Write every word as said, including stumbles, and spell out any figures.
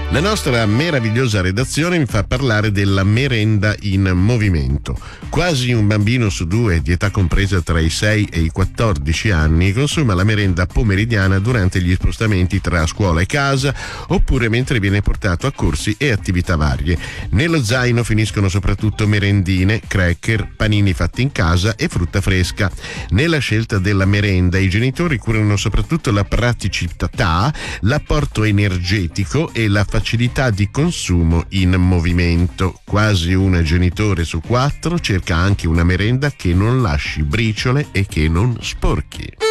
La nostra meravigliosa redazione mi fa parlare della merenda in movimento. Quasi un bambino su due di età compresa tra i sei e i quattordici anni consuma la merenda pomeridiana durante gli spostamenti tra scuola e casa oppure mentre viene portato a corsi e attività varie. Nello zaino finiscono soprattutto merendine, cracker, panini fatti in casa e frutta fresca. Nella scelta della merenda i genitori curano soprattutto la praticità, l'apporto energetico e la facilità di consumo in movimento. Quasi un genitore su quattro cerca anche una merenda che non lasci briciole e che non sporchi.